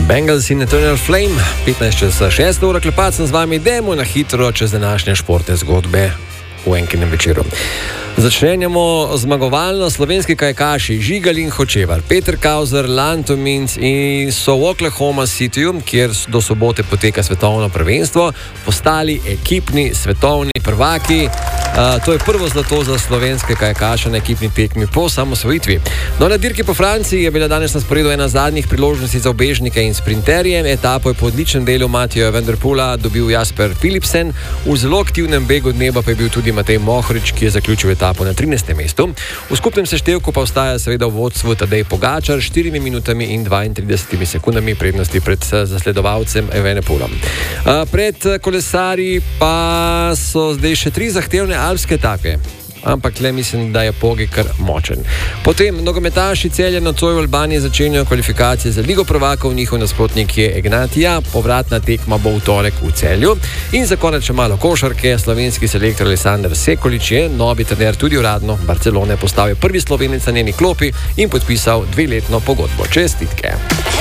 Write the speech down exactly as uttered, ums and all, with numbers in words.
Bengals in Eternal Flame, petnajst čez šesto uro, klepat sem z vami, demo na hitro čez današnje športne zgodbe v enkinem večeru. Začnemo zmagovalno. Slovenski kajakaši Žigalin Hočevar, Peter Kauzer, Lanto Minc in so v Oklahoma Cityju, kjer do sobote poteka svetovno prvenstvo, postali ekipni svetovni prvaki. Uh, to je prvo zlato za slovenske kajakaše na ekipni tekmi po samosvojitvi. No, na dirki po Franciji je bila danes na sporedu ena zadnjih priložnosti za ubežnike in sprinterje. Etapo je po odličnem delu Matija Van der Poola dobil Jasper Philipsen, v zelo aktivnem begu dneva pa je bil tudi Matej Mohorič, ki je zaključil etapo na trinajstem mestu. V skupnem seštevku pa ostaja seveda v vodstvu Tadej Pogačar s štirimi minutami in dvaintridesetimi sekundami prednosti pred zasledovalcem Evenepoelom. Uh, pred kolesarji pa so zdaj še tri zahtevne alpske etape, ampak le mislim, da je Pogi kar močen. Potem nogometaši Celja nocoj v Albaniji začenjajo kvalifikacije za Ligo prvakov, njihov nasprotnik je Ignatija, povratna tekma bo v torek v Celju. In za konec še malo košarke. Slovenski selektor Aleksander Sekulič je novi trener tudi uradno Barcelone postavil prvi Slovenec na njeni klopi in podpisal dveletno pogodbo. Čestitke.